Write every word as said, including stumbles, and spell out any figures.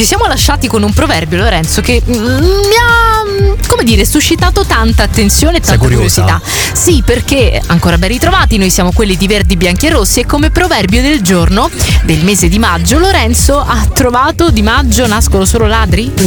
ci siamo lasciati con un proverbio, Lorenzo, che mm, mi ha, come dire, suscitato tanta attenzione e tanta curiosità. Sì, perché ancora ben ritrovati, noi siamo quelli di Verdi, Bianchi e Rossi, e come proverbio del giorno del mese di maggio, Lorenzo ha trovato: di maggio nascono solo ladri?